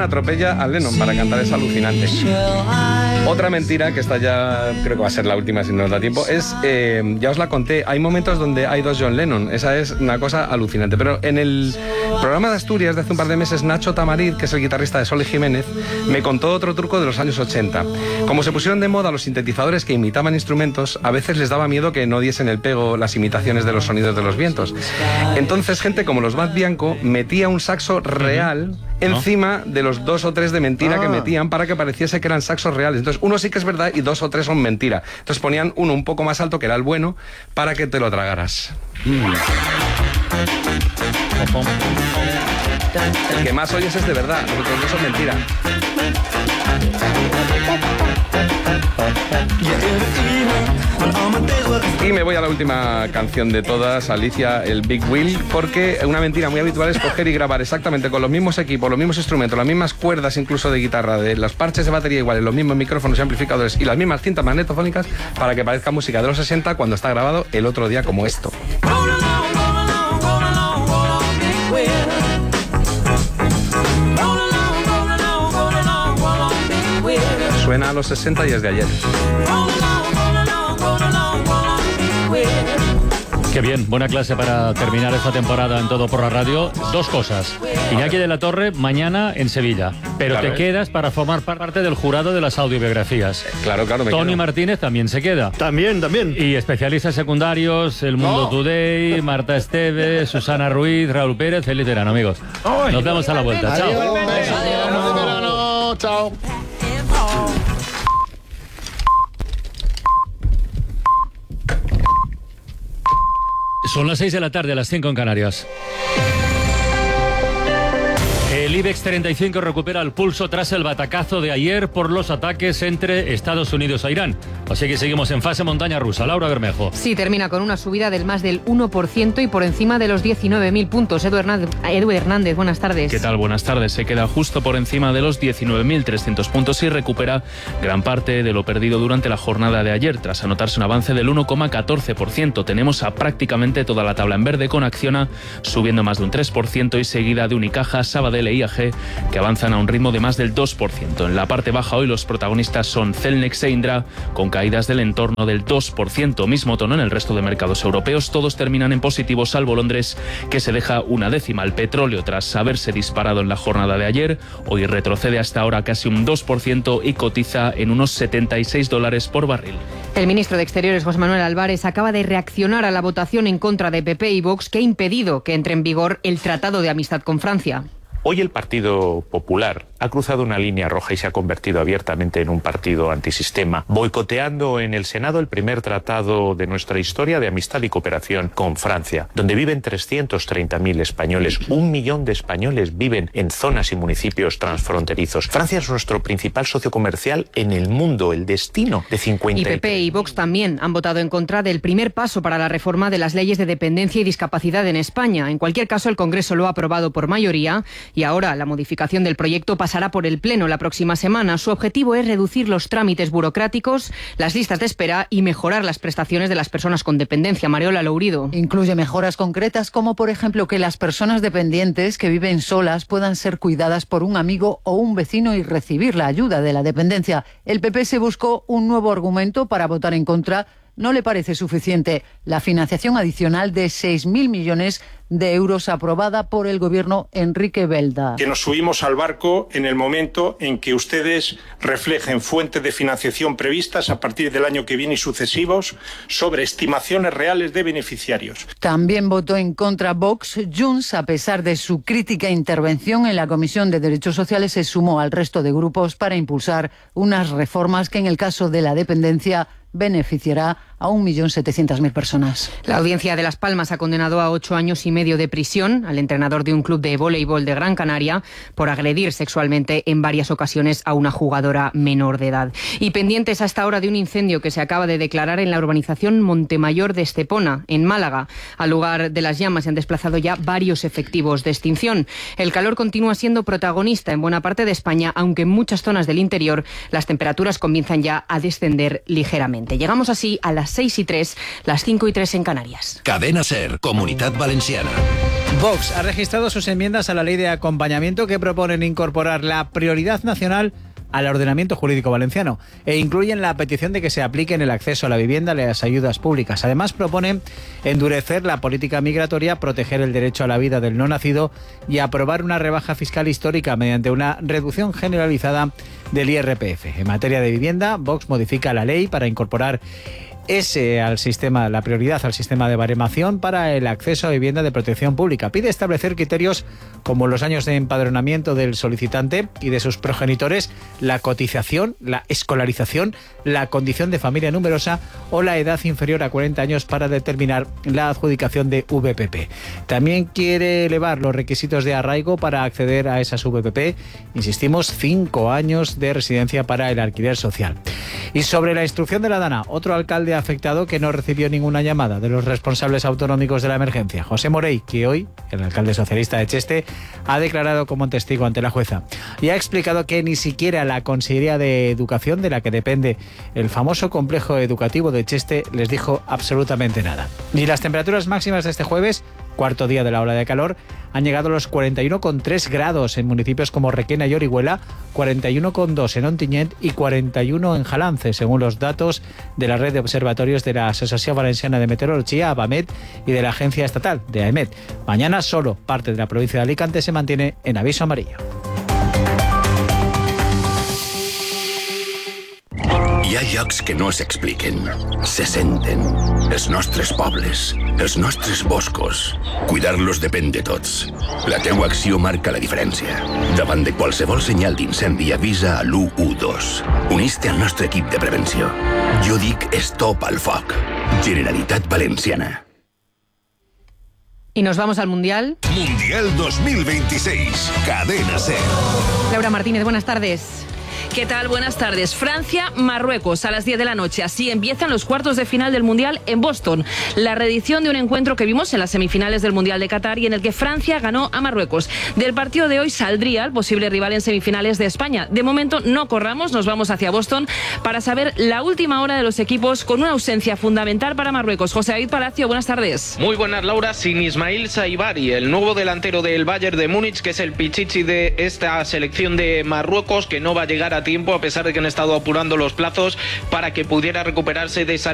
atropella a Lennon para cantar, es alucinante. Otra mentira, que esta ya creo que va a ser la última si no nos da tiempo, es, ya os la conté, hay momentos donde hay dos John Lennon, esa es una cosa alucinante, pero en el programa de Asturias de hace un par de meses, Nacho Tamariz, que es el guitarrista de Sol y Jiménez, me contó otro truco de los años 80. Como se pusieron de moda los sintetizadores que imitaban instrumentos, a veces les daba miedo que no diesen el pego las imitaciones de los sonidos de los vientos. Entonces gente como los Bad Bianco metía un saxo real encima de los 2 o 3 de mentira que metían para que pareciese que eran saxos reales. Entonces uno sí que es verdad y 2 o 3 son mentira. Entonces ponían uno un poco más alto, que era el bueno, para que te lo tragaras. El que más oyes es de verdad, los otros no son mentira. Y me voy a la última canción de todas, Alicia, el Big Wheel, porque una mentira muy habitual es coger y grabar exactamente con los mismos equipos, los mismos instrumentos, las mismas cuerdas incluso de guitarra, de los parches de batería iguales, los mismos micrófonos y amplificadores y las mismas cintas magnetofónicas para que parezca música de los 60 cuando está grabado el otro día como esto. Suena a los 60 y es de ayer. Qué bien, buena clase para terminar esta temporada en Todo por la Radio. 2 cosas. Iñaki de la Torre, mañana en Sevilla. Pero claro, te quedas para formar parte del jurado de las audiobiografías. Claro, Tony Martínez también se queda. También. Y especialistas secundarios, El Mundo Today, Marta Esteves, Susana Ruiz, Raúl Pérez, feliz verano, amigos. Nos vemos a la vuelta. Adiós. Chao. Chao. Son las 6 de la tarde, las 5 en Canarias. El IBEX 35 recupera el pulso tras el batacazo de ayer por los ataques entre Estados Unidos e Irán. Así que seguimos en fase montaña rusa. Laura Bermejo. Sí, termina con una subida del más del 1% y por encima de los 19.000 puntos. Edu Hernández, buenas tardes. ¿Qué tal? Buenas tardes. Se queda justo por encima de los 19.300 puntos y recupera gran parte de lo perdido durante la jornada de ayer, tras anotarse un avance del 1,14%. Tenemos a prácticamente toda la tabla en verde, con Acciona subiendo más de un 3% y seguida de Unicaja, Sabadell e IAG, que avanzan a un ritmo de más del 2%. En la parte baja hoy los protagonistas son Celnex e Indra, con caídas del entorno del 2%. Mismo tono en el resto de mercados europeos. Todos terminan en positivo, salvo Londres, que se deja una décima. El petróleo, tras haberse disparado en la jornada de ayer, hoy retrocede hasta ahora casi un 2% y cotiza en unos $76 por barril. El ministro de Exteriores, José Manuel Álvarez, acaba de reaccionar a la votación en contra de PP y Vox, que ha impedido que entre en vigor el Tratado de Amistad con Francia. Hoy el Partido Popular ha cruzado una línea roja y se ha convertido abiertamente en un partido antisistema, boicoteando en el Senado el primer tratado de nuestra historia de amistad y cooperación con Francia, donde viven 330.000 españoles. 1 millón de españoles viven en zonas y municipios transfronterizos. Francia es nuestro principal socio comercial en el mundo, el destino de 50. Y PP y Vox también han votado en contra del primer paso para la reforma de las leyes de dependencia y discapacidad en España. En cualquier caso, el Congreso lo ha aprobado por mayoría y ahora la modificación del proyecto pasará por el Pleno la próxima semana. Su objetivo es reducir los trámites burocráticos, las listas de espera y mejorar las prestaciones de las personas con dependencia. Mariola Lourido. Incluye mejoras concretas como, por ejemplo, que las personas dependientes que viven solas puedan ser cuidadas por un amigo o un vecino y recibir la ayuda de la dependencia. El PP se buscó un nuevo argumento para votar en contra. No le parece suficiente la financiación adicional de 6.000 millones de euros aprobada por el gobierno Enrique Belda. Que nos subimos al barco en el momento en que ustedes reflejen fuentes de financiación previstas a partir del año que viene y sucesivos sobre estimaciones reales de beneficiarios. También votó en contra Vox. Junts, a pesar de su crítica intervención en la Comisión de Derechos Sociales, se sumó al resto de grupos para impulsar unas reformas que en el caso de la dependencia beneficiará a 1.700.000 personas. La Audiencia de Las Palmas ha condenado a 8 años y medio de prisión al entrenador de un club de voleibol de Gran Canaria por agredir sexualmente en varias ocasiones a una jugadora menor de edad. Y pendientes hasta ahora de un incendio que se acaba de declarar en la urbanización Montemayor de Estepona, en Málaga. Al lugar de las llamas se han desplazado ya varios efectivos de extinción. El calor continúa siendo protagonista en buena parte de España, aunque en muchas zonas del interior las temperaturas comienzan ya a descender ligeramente. Llegamos así a las 6:03, las 5:03 en Canarias. Cadena SER, Comunitat Valenciana. Vox ha registrado sus enmiendas a la ley de acompañamiento que proponen incorporar la prioridad nacional al ordenamiento jurídico valenciano e incluyen la petición de que se apliquen el acceso a la vivienda y las ayudas públicas. Además, proponen endurecer la política migratoria, proteger el derecho a la vida del no nacido y aprobar una rebaja fiscal histórica mediante una reducción generalizada del IRPF. En materia de vivienda, Vox modifica la ley para incorporar la prioridad al sistema de baremación para el acceso a vivienda de protección pública. Pide establecer criterios como los años de empadronamiento del solicitante y de sus progenitores, la cotización, la escolarización, la condición de familia numerosa o la edad inferior a 40 años para determinar la adjudicación de VPP. También quiere elevar los requisitos de arraigo para acceder a esas VPP. Insistimos, 5 años de residencia para el alquiler social. Y sobre la instrucción de la Dana, otro alcalde afectado que no recibió ninguna llamada de los responsables autonómicos de la emergencia. José Morey, que hoy, el alcalde socialista de Cheste, ha declarado como testigo ante la jueza y ha explicado que ni siquiera la Consellería de Educación, de la que depende el famoso complejo educativo de Cheste, les dijo absolutamente nada. Y las temperaturas máximas de este jueves, cuarto día de la ola de calor, han llegado a los 41,3 grados en municipios como Requena y Orihuela, 41,2 en Ontinyent y 41 en Jalance, según los datos de la red de observatorios de la Asociación Valenciana de Meteorología, AVAMET, y de la Agencia Estatal de AEMET. Mañana solo parte de la provincia de Alicante se mantiene en aviso amarillo. Hi ha llocs que no s'expliquen, se senten. Els nostres pobles, els nostres boscos. Cuidar-los depèn de tots. La teua acció marca la diferència. Davant de qualsevol senyal d'incendi, avisa a l'112. Unís-te al nostre equip de prevenció. Jo dic stop al foc. Generalitat Valenciana. Y nos vamos al Mundial. Mundial 2026. Cadena SER. Laura Martínez, buenas tardes. ¿Qué tal? Buenas tardes. Francia-Marruecos a las 10 de la noche. Así empiezan los cuartos de final del Mundial en Boston. La reedición de un encuentro que vimos en las semifinales del Mundial de Qatar y en el que Francia ganó a Marruecos. Del partido de hoy saldría el posible rival en semifinales de España. De momento no corramos, nos vamos hacia Boston para saber la última hora de los equipos con una ausencia fundamental para Marruecos. José David Palacio, buenas tardes. Muy buenas, Laura. Sin Ismail Saibari, el nuevo delantero del Bayern de Múnich, que es el pichichi de esta selección de Marruecos, que no va a llegar a tiempo a pesar de que han estado apurando los plazos para que pudiera recuperarse de esa